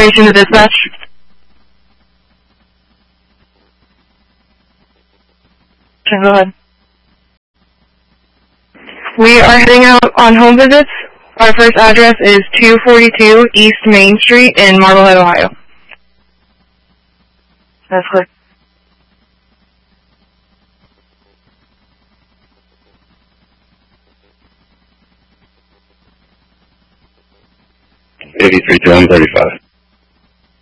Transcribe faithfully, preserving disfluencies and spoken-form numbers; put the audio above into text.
information to dispatch. Go ahead. We are heading out on home visits. Our first address is two forty-two East Main Street in Marblehead, Ohio. That's clear. eighty-three to one thirty-five.